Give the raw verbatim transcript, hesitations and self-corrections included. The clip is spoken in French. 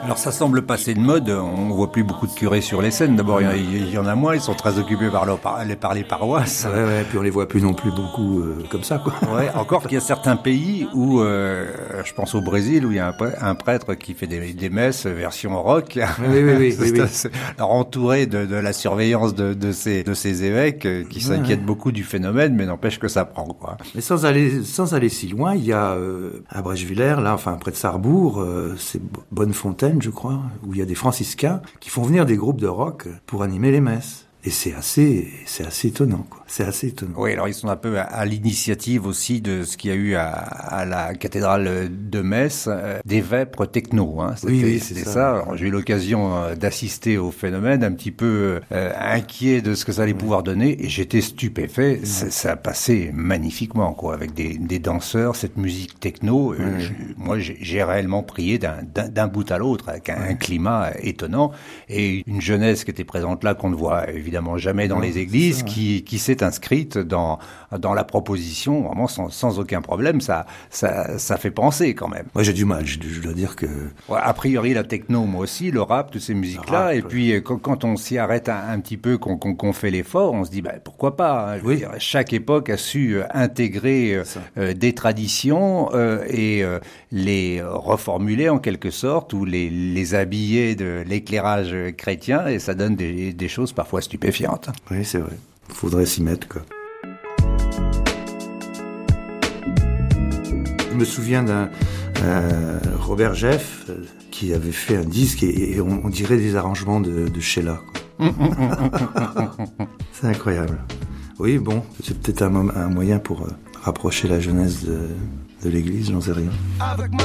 Alors ça semble passer de mode, on ne voit plus beaucoup de curés sur les scènes. D'abord, il y, y en a moins, ils sont très occupés par, le, par, les, par les paroisses. Ouais, ouais, puis on les voit plus non plus beaucoup euh, comme ça, quoi. Ouais, encore qu'il y a certains pays où, euh, je pense au Brésil, où il y a un, un prêtre qui fait des, des messes version rock. Oui, oui, oui. oui, oui. Alors entouré de, de la surveillance de, de, ces, de ces évêques euh, qui ouais, s'inquiètent ouais. beaucoup du phénomène, mais n'empêche que ça prend, quoi. Mais sans aller, sans aller si loin, il y a euh, à Brechevillers, là, enfin près de Sarrebourg, euh, c'est Bonnefontaine, je crois, où il y a des franciscains qui font venir des groupes de rock pour animer les messes. Et c'est assez, c'est assez étonnant, quoi. C'est assez étonnant. Oui, alors ils sont un peu à, à l'initiative aussi de ce qu'il y a eu à, à la cathédrale de Metz, euh, des vêpres techno, hein. C'était, oui, oui, c'est c'était ça. ça. Alors, j'ai eu l'occasion euh, d'assister au phénomène, un petit peu euh, inquiet de ce que ça allait oui. pouvoir donner, et j'étais stupéfait. Oui. Ça, ça a passé magnifiquement, quoi, avec des, des danseurs, cette musique techno. Oui. Euh, je, moi, j'ai, j'ai réellement prié d'un, d'un, d'un bout à l'autre, avec un, oui. un climat étonnant, et une jeunesse qui était présente là, qu'on ne voit évidemment évidemment jamais dans non, les églises, ça, ouais. qui, qui s'est inscrite dans, dans la proposition, vraiment sans, sans aucun problème. Ça, ça, ça fait penser quand même. Moi, j'ai du mal, je, je dois dire que... Ouais, a priori, la techno, moi aussi, le rap, toutes ces musiques-là. Rap, et puis, quand, quand on s'y arrête un, un petit peu, qu'on, qu'on, qu'on fait l'effort, on se dit, bah, pourquoi pas, hein. Je veux oui. dire, chaque époque a su euh, intégrer euh, des traditions euh, et euh, les reformuler en quelque sorte, ou les, les habiller de l'éclairage chrétien, et ça donne des, des choses parfois stupides. Stupéfiante. Oui, c'est vrai. Faudrait s'y mettre, quoi. Je me souviens d'un euh, Robert Jeff euh, qui avait fait un disque et, et on, on dirait des arrangements de, de Sheila, quoi. C'est incroyable. Oui, bon, c'est peut-être un, un moyen pour euh, rapprocher la jeunesse de, de l'église, j'en sais rien.